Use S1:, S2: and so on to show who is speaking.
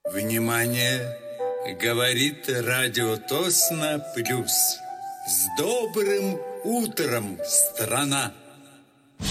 S1: Внимание! Говорит радио Тосно Плюс. С добрым утром, страна!